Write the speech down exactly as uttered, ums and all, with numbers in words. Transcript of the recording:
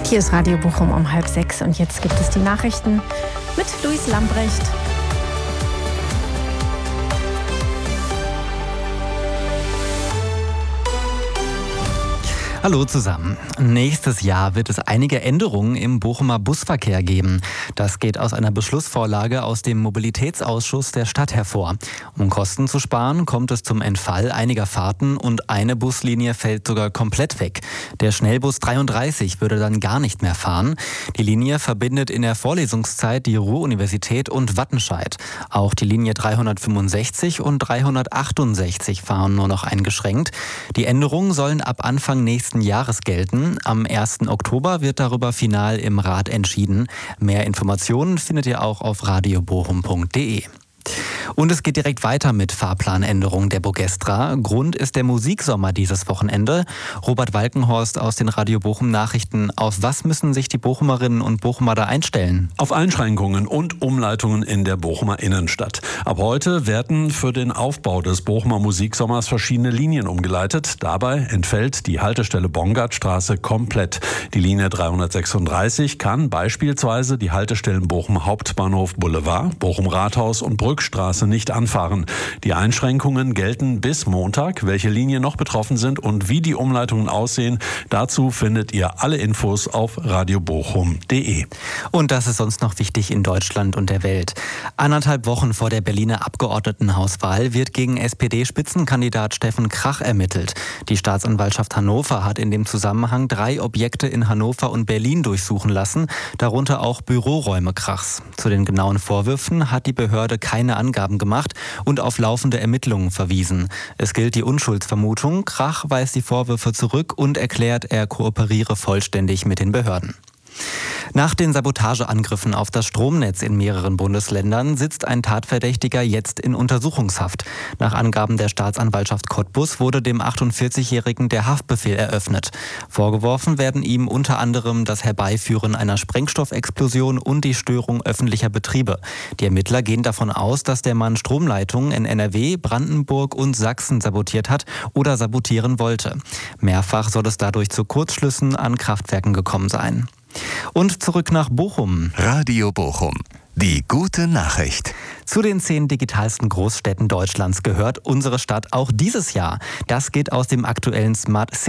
Hier ist Radio Bochum um halb sechs und jetzt gibt es die Nachrichten mit Luis Lambrecht. Hallo zusammen. Nächstes Jahr wird es einige Änderungen im Bochumer Busverkehr geben. Das geht aus einer Beschlussvorlage aus dem Mobilitätsausschuss der Stadt hervor. Um Kosten zu sparen, kommt es zum Entfall einiger Fahrten und eine Buslinie fällt sogar komplett weg. Der Schnellbus dreiunddreißig würde dann gar nicht mehr fahren. Die Linie verbindet in der Vorlesungszeit die Ruhr-Universität und Wattenscheid. Auch die Linie dreihundertfünfundsechzig und dreihundertachtundsechzig fahren nur noch eingeschränkt. Die Änderungen sollen ab Anfang nächsten Jahres gelten. Am ersten Oktober wird darüber final im Rat entschieden. Mehr Informationen findet ihr auch auf radio bochum punkt de. Und es geht direkt weiter mit Fahrplanänderungen der Bogestra. Grund ist der Musiksommer dieses Wochenende. Robert Walkenhorst aus den Radio Bochum Nachrichten. Auf was müssen sich die Bochumerinnen und Bochumer da einstellen? Auf Einschränkungen und Umleitungen in der Bochumer Innenstadt. Ab heute werden für den Aufbau des Bochumer Musiksommers verschiedene Linien umgeleitet. Dabei entfällt die Haltestelle Bongartstraße komplett. Die Linie dreihundertsechsunddreißig kann beispielsweise die Haltestellen Bochum Hauptbahnhof Boulevard, Bochum Rathaus und Brückstraße nicht anfahren. Die Einschränkungen gelten bis Montag. Welche Linien noch betroffen sind und wie die Umleitungen aussehen, dazu findet ihr alle Infos auf radio bochum punkt de. Und das ist sonst noch wichtig in Deutschland und der Welt. Anderthalb Wochen vor der Berliner Abgeordnetenhauswahl wird gegen S P D-Spitzenkandidat Steffen Krach ermittelt. Die Staatsanwaltschaft Hannover hat in dem Zusammenhang drei Objekte in Hannover und Berlin durchsuchen lassen, darunter auch Büroräume Krachs. Zu den genauen Vorwürfen hat die Behörde keine Angaben gemacht und auf laufende Ermittlungen verwiesen. Es gilt die Unschuldsvermutung. Krach weist die Vorwürfe zurück und erklärt, er kooperiere vollständig mit den Behörden. Nach den Sabotageangriffen auf das Stromnetz in mehreren Bundesländern sitzt ein Tatverdächtiger jetzt in Untersuchungshaft. Nach Angaben der Staatsanwaltschaft Cottbus wurde dem achtundvierzigjährigen der Haftbefehl eröffnet. Vorgeworfen werden ihm unter anderem das Herbeiführen einer Sprengstoffexplosion und die Störung öffentlicher Betriebe. Die Ermittler gehen davon aus, dass der Mann Stromleitungen in N R W, Brandenburg und Sachsen sabotiert hat oder sabotieren wollte. Mehrfach soll es dadurch zu Kurzschlüssen an Kraftwerken gekommen sein. Und zurück nach Bochum. Radio Bochum. Die gute Nachricht. Zu den zehn digitalsten Großstädten Deutschlands gehört unsere Stadt auch dieses Jahr. Das geht aus dem aktuellen Smart